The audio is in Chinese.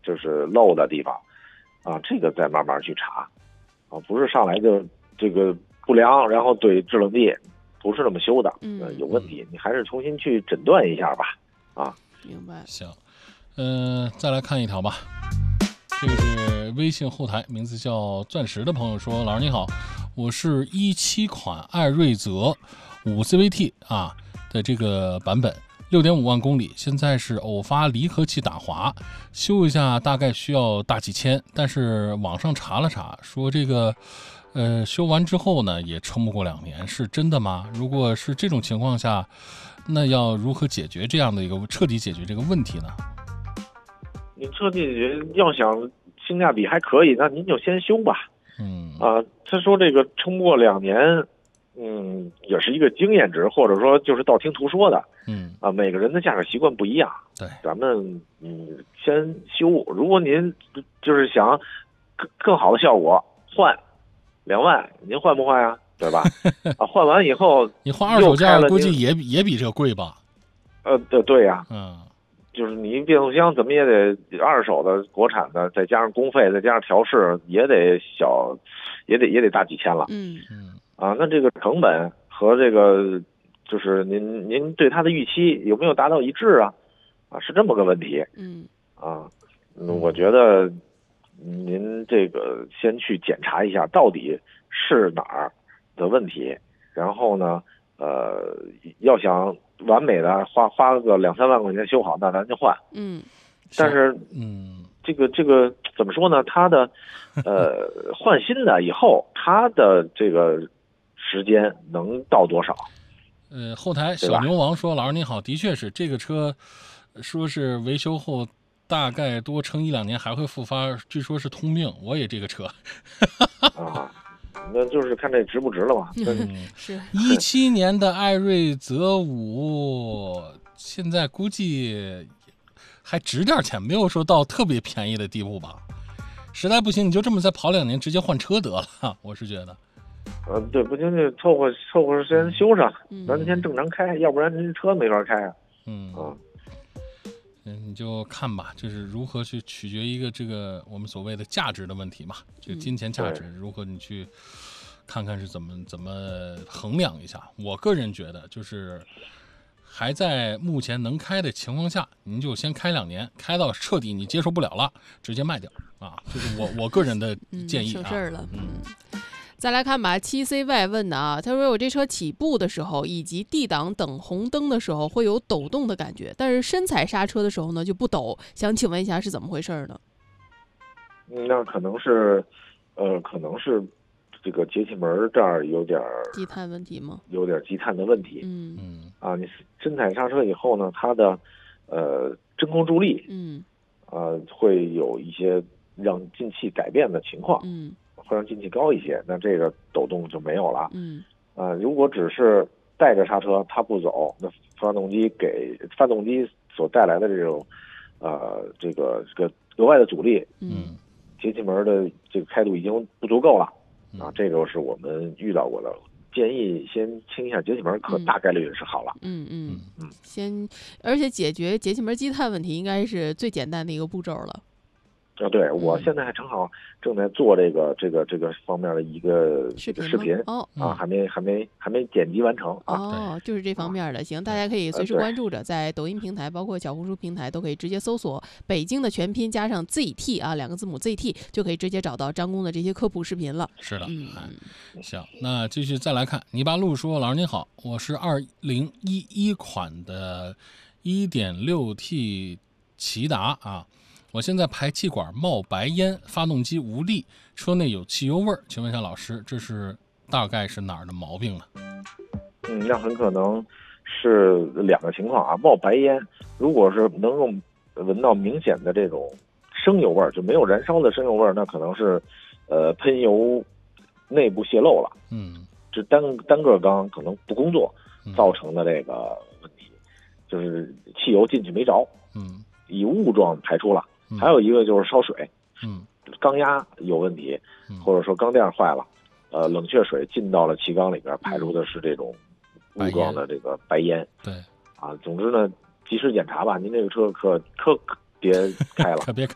就是漏的地方啊，这个再慢慢去查啊，不是上来就这个不良，然后怼制冷剂，不是那么修的，有问题，你还是重新去诊断一下吧。啊， 明白。 行，再来看一条吧。这个是微信后台名字叫钻石的朋友说，老师你好，我是17款艾瑞泽5CVT 啊的这个版本，6.5万公里，现在是偶发离合器打滑，修一下大概需要大几千，但是网上查了查，说这个修完之后呢也撑不过2年，是真的吗？如果是这种情况下，那要如何解决这样的一个彻底解决这个问题呢？ 你彻底解决，要想性价比还可以，那您就先修吧。他说这个撑不过2年，也是一个经验值，或者说就是道听途说的。每个人的驾驶习惯不一样。 对， 咱们先修。如果您就是想更好的效果，换2万，您换不换呀？对吧？换完以后， 你换二手价估计也比这个贵吧？ 对呀。就是你变速箱怎么也得二手的、国产的，再加上工费，再加上调试，也得大几千了。那这个成本和这个就是您对它的预期有没有达到一致啊？是这么个问题。我觉得您这个先去检查一下到底是哪儿的问题，然后呢，要想完美的花个2-3万块钱修好，那咱就换。但是这个怎么说呢？它的换新的以后，它的这个时间能到多少？ 后台小牛王说：“老师你好，的确是这个车，说是维修后大概多撑1-2年还会复发，据说是通命。我也这个车。” 那就是看这值不值了嘛。 是 17年的艾瑞泽5，现在估计还值点钱，没有说到特别便宜的地步吧。实在不行，你就这么再跑2年，直接换车得了。我是觉得。 对，不行就凑合时间修上，咱先正常开，要不然您车没法开啊。 你就看吧，就是如何去取决一个这个我们所谓的价值的问题嘛，这个金钱价值如何你去看看是怎么衡量一下。我个人觉得就是还在目前能开的情况下，您就先开2年，开到彻底你接受不了了，直接卖掉啊，这是我个人的建议啊。 省事儿了。再来看吧，7CY 问的啊，他说我这车起步的时候以及 D 档等红灯的时候会有抖动的感觉，但是深踩刹车的时候呢就不抖，想请问一下是怎么回事呢？ 那可能是这个节气门这儿有点积碳问题吗？ 有点积碳的问题。你深踩刹车以后呢，它的真空助力会有一些让进气改变的情况。会让进气高一些，那这个抖动就没有了。如果只是带着刹车它不走，那发动机所带来的这种这个额外的阻力，节气门的这个开度已经不足够了。这个是我们遇到过的，建议先清一下节气门，可大概率是好了。 而且解决节气门积碳问题应该是最简单的一个步骤了。 对，我现在还正在做这个方面的一个视频还没剪辑完成就是这方面的。行，大家可以随时关注着，在抖音平台包括小红书平台都可以直接搜索北京的全拼加上 ZT 2个字母 ZT 就可以直接找到张工的这些科普视频了。 是的。行，那继续再来看泥巴路说，老师您好，我是2011款的 1.6T 骐达啊，我现在排气管冒白烟，发动机无力，车内有汽油味儿，请问一下老师，这是大概是哪儿的毛病呢？ 那很可能是2个情况啊。冒白烟，如果是能够闻到明显的这种生油味儿，就没有燃烧的生油味儿，那可能是喷油内部泄漏了。这单个缸可能不工作造成的这个问题，就是汽油进去没着，以雾状排出了。还有一个就是烧水，缸压有问题，或者说缸垫坏了，冷却水进到了气缸里边，排出的是这种雾状的这个白烟。 对， 总之呢，及时检查吧。您这个车可别开了， 可别开。